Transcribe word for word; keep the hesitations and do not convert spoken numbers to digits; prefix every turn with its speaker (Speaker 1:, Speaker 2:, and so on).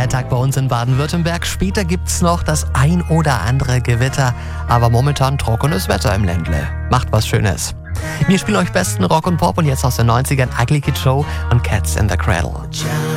Speaker 1: Feiertag bei uns in Baden-Württemberg. Später gibt's noch das ein oder andere Gewitter, aber momentan trockenes Wetter im Ländle. Macht was Schönes. Wir spielen euch besten Rock und Pop und jetzt aus den neunzigern Ugly Kid Joe und Cats in the Cradle.